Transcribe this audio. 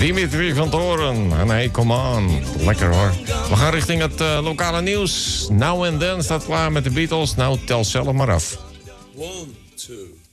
Dimitri van Toren. En hey, come on. Lekker hoor. We gaan richting het lokale nieuws. Now and Then staat klaar met de Beatles. Nou, tel zelf maar af. 1, 2...